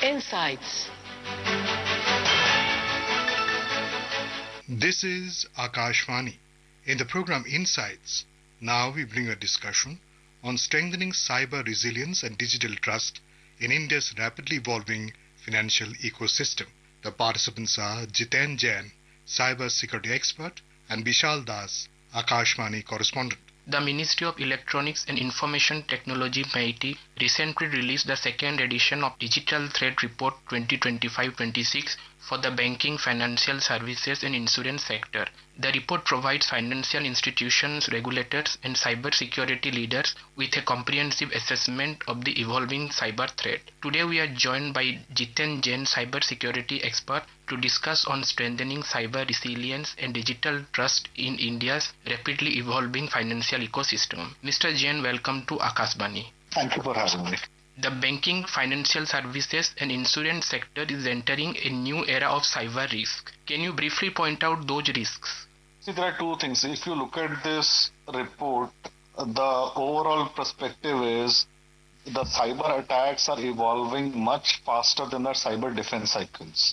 Insights. This is Akashvani. In the program Insights, now we bring a discussion on strengthening cyber resilience and digital trust in India's rapidly evolving financial ecosystem. The participants are Jiten Jain, cyber security expert, and Vishal Das, Akashvani correspondent. The Ministry of Electronics and Information Technology MeitY recently released the second edition of Digital Threat Report 2025-26 for the banking, financial services and insurance sector. The report provides financial institutions, regulators and cyber security leaders with a comprehensive assessment of the evolving cyber threat. Today we are joined by Jiten Jain, cyber security expert, to discuss on strengthening cyber resilience and digital trust in India's rapidly evolving financial ecosystem. Mr. Jain, welcome to Akashvani. Thank you for having me. The banking, financial services and insurance sector is entering a new era of cyber risk. Can you briefly point out those risks? See, there are two things. If you look at this report, the overall perspective is the cyber attacks are evolving much faster than the cyber defense cycles.